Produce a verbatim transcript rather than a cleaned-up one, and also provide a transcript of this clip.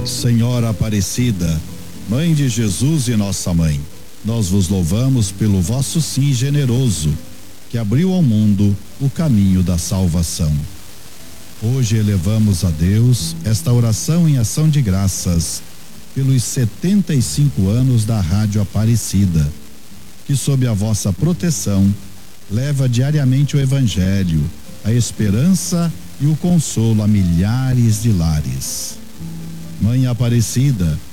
Senhora Aparecida, Mãe de Jesus e nossa mãe, nós vos louvamos pelo vosso sim generoso, que abriu ao mundo o caminho da salvação. Hoje elevamos a Deus esta oração em ação de graças pelos setenta e cinco anos da Rádio Aparecida, que sob a vossa proteção leva diariamente o Evangelho, a esperança e o consolo a milhares de lares. Mãe Aparecida,